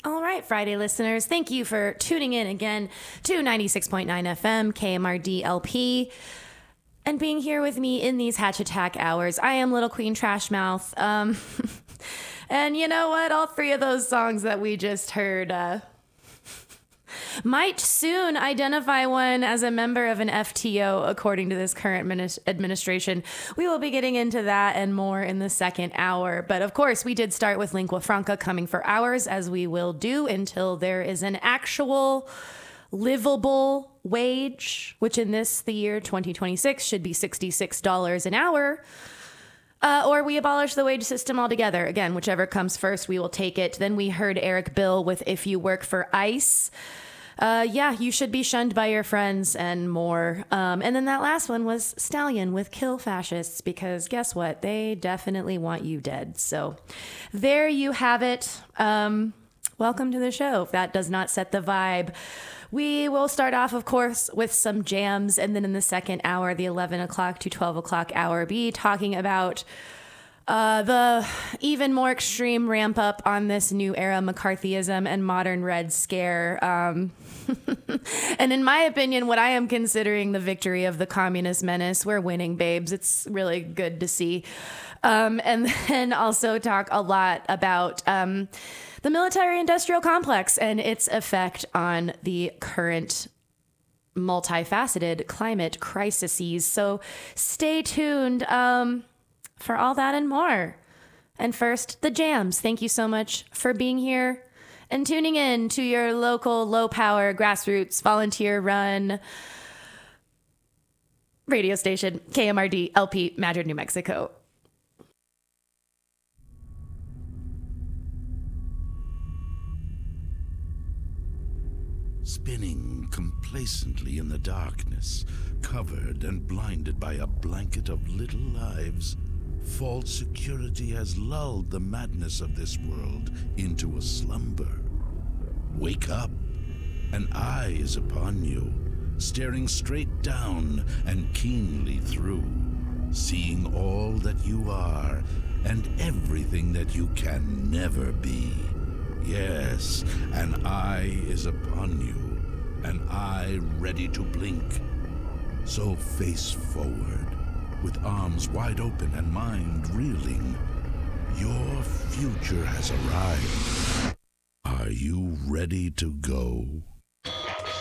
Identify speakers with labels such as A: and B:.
A: All right, Friday listeners, thank you for tuning in again to 96.9 FM, KMRD LP, and being here with me in these Hatch Attack hours. I am Little Queen Trashmouth. And you know what? All three of those songs that we just heard might soon identify one as a member of an FTO, according to this current administration. We will be getting into that and more in the second hour. But of course, we did start with Lingua Franca coming for hours, as we will do until there is an actual livable wage, which in the year 2026 should be $66 an hour. Or we abolish the wage system altogether. Again, whichever comes first, we will take it. Then we heard Eric Bill with If You Work for ICE. You should be shunned by your friends and more. And then that last one was Stallion with Kill Fascists, because guess what? They definitely want you dead. So there you have it. Welcome to the show. If that does not set the vibe, we will start off, of course, with some jams. And then in the second hour, the 11 o'clock to 12 o'clock hour, be talking about the even more extreme ramp up on this new era McCarthyism and modern Red Scare. And in my opinion, what I am considering the victory of the communist menace. We're winning, babes. It's really good to see. And then also talk a lot about the military-industrial complex and its effect on the current multifaceted climate crises. So stay tuned for all that and more. And first, the jams. Thank you so much for being here and tuning in to your local low-power, grassroots, volunteer-run radio station, KMRD LP, Madrid, New Mexico.
B: Spinning complacently in the darkness, covered and blinded by a blanket of little lives, false security has lulled the madness of this world into a slumber. Wake up! An eye is upon you, staring straight down and keenly through, seeing all that you are and everything that you can never be. Yes, an eye is upon you, an eye ready to blink. So face forward, with arms wide open and mind reeling. Your future has arrived. Are you ready to go?